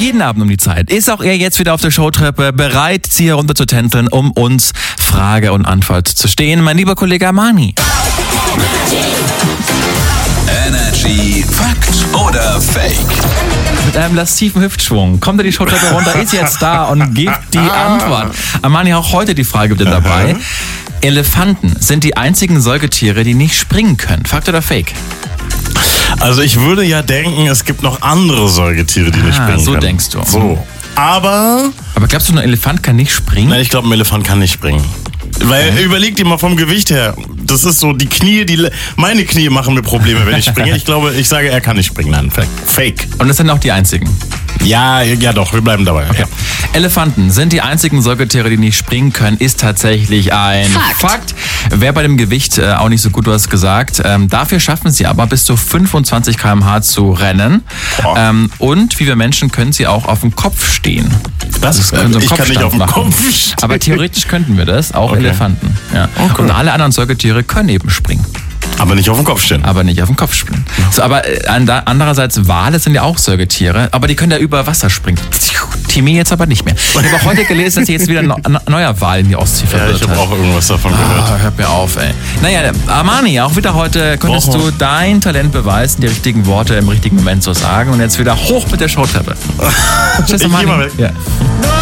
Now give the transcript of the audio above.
Jeden Abend um die Zeit ist auch er jetzt wieder auf der Showtreppe bereit, sie herunter zu tänzeln, um uns Frage und Antwort zu stehen. Mein lieber Kollege Armani. Energy Fakt oder Fake? Mit einem lastiven Hüftschwung kommt er die Showtreppe runter, ist jetzt da und gibt die Antwort. Armani, auch heute die Frage bitte dabei. Elefanten sind die einzigen Säugetiere, die nicht springen können. Fakt oder Fake? Also ich würde ja denken, es gibt noch andere Säugetiere, die nicht springen können. So denkst du. So. Aber glaubst du, ein Elefant kann nicht springen? nein, ich glaube, ein Elefant kann nicht springen. Weil, überleg dir mal vom Gewicht her, das ist so, die Knie, meine Knie machen mir Probleme, wenn ich springe. Ich sage, er kann nicht springen. Nein, Fake. Und das sind auch die einzigen? Ja doch, wir bleiben dabei. Okay. Ja. Elefanten sind die einzigen Säugetiere, die nicht springen können, ist tatsächlich ein Fakt. Wäre bei dem Gewicht auch nicht so gut, du hast gesagt. Dafür schaffen sie aber bis zu 25 km/h zu rennen. Und wie wir Menschen können sie auch auf dem Kopf stehen. Das können so einen ich kann nicht auf dem Kopfstand Kopf stehen. Aber theoretisch könnten wir das, auch Elefanten. Ja. Okay. Und alle anderen Säugetiere können eben springen. Aber nicht auf dem Kopf stehen. Aber nicht auf dem Kopf springen. So, aber andererseits, Wale sind ja auch Säugetiere, aber die können ja über Wasser springen. Timmy jetzt aber nicht mehr. Ich habe auch heute gelesen, dass jetzt wieder ein neuer Wal in die Ostsee verirrt Ich habe hat. auch irgendwas davon gehört. Hört mir auf, ey. Naja, Armani, auch wieder heute konntest du dein Talent beweisen, die richtigen Worte im richtigen Moment zu sagen. Und jetzt wieder hoch mit der Showtreppe. Tschüss, Ich Armani. geh mal weg. Ja.